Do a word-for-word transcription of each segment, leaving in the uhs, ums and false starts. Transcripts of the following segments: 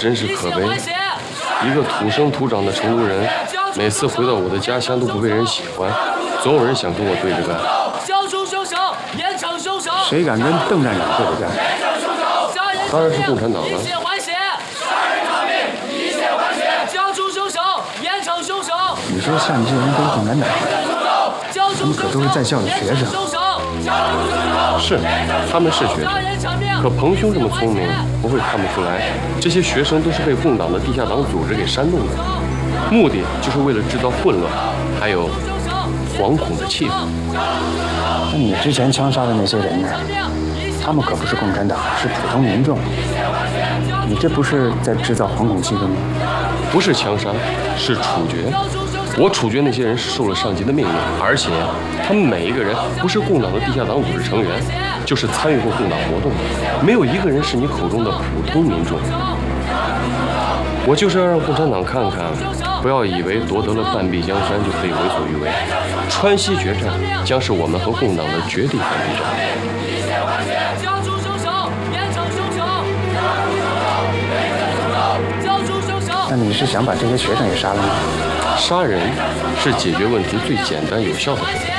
真是可悲。一个土生土长的成都人，每次回到我的家乡都不被人喜欢，总有人想跟我对着干。 交出凶手，严惩凶手！ 谁敢跟邓站长对着干？ 当然是共产党了。 以血还血！杀人偿命，以血还血！交出凶手，严惩凶手！ 你说像你这人都是共产党，他们可都是在校的学生。 是，他们是学生。可彭兄这么聪明，不会看不出来，这些学生都是被共党的地下党组织给煽动的，目的就是为了制造混乱，还有惶恐的气氛。 那你之前枪杀的那些人呢？他们可不是共产党，是普通民众。你这不是在制造惶恐气氛吗？ 不是枪杀，是处决。我处决那些人是受了上级的命令，而且他们每一个人不是共党的地下党组织成员，就是参与过共党活动的，没有一个人是你口中的普通民众。我就是要让共产党看看，不要以为夺得了半壁江山就可以为所欲为。川西决战将是我们和共党的绝地反击战。 交出凶手，严惩凶手！交出凶手！ 那你是想把这些学生也杀了吗？ 杀人是解决问题最简单有效的手段。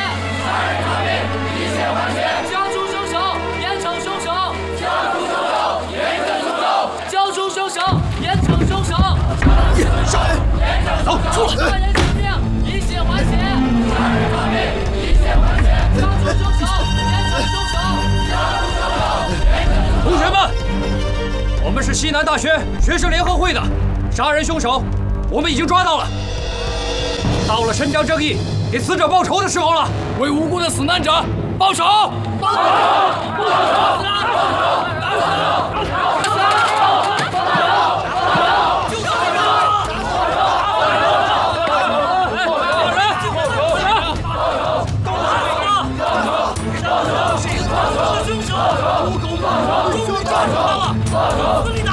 交出凶手，严惩凶手！交出凶手，严惩凶手！ 杀人！走，出来！ 杀人偿命，以血还血！杀人偿命，以血还血！交出凶手，严惩凶手！ 同学们，我们是西南大学学生联合会的，杀人凶手我们已经抓到了。到了伸张正义、给死者报仇的时候了，为无辜的死难者报仇！报仇！报仇！ 凶手！无辜的，终于抓住他了！